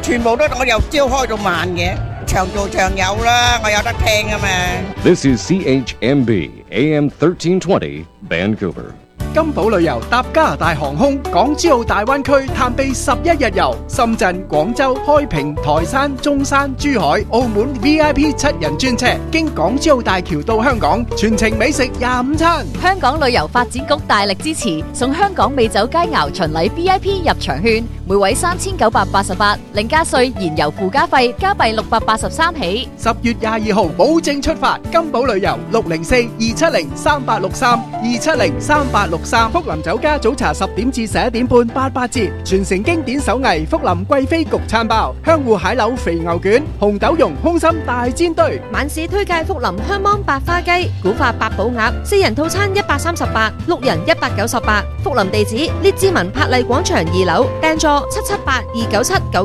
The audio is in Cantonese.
全部都我由朝開到晚嘅，長做長有啦，我有得聽啊嘛。 This is CHMB AM 1320 Vancouver。 金寶旅遊搭加拿大航空港珠澳大灣區探秘11日遊，深圳、廣州、開平、台山、中山、珠海、澳門 VIP 7人專車，經港珠澳大橋到香港，全程美食25餐。 香港旅遊發展局大力支持，送香港美酒佳肴巡禮 VIP 入場券，每位3988，另加稅燃油附加費加幣683起。 10月22號保證出發，金寶旅遊604-270-3863，270-3863。福林酒家早茶10點至11點半88折，全城經典手藝福林貴妃焗餐包、香芋蟹柳肥牛卷、紅豆蓉空心大煎堆。 晚市推介福林香芒白花雞、古法八寶鴨，4人套餐138， 6人198。福林地址：列治文柏麗廣場2樓，訂座778-297-9999。